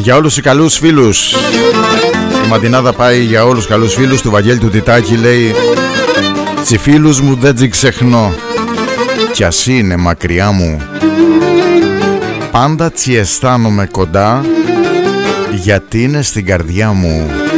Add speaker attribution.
Speaker 1: Για όλους οι καλούς φίλους. Η μαντινάδα πάει για όλους τους καλούς φίλους. Του Βαγγέλη του Τιτάκη λέει: «Τσι φίλους μου δεν τσι ξεχνώ, κι ας είναι μακριά μου, πάντα τσι αισθάνομαι κοντά, γιατί είναι στην καρδιά μου».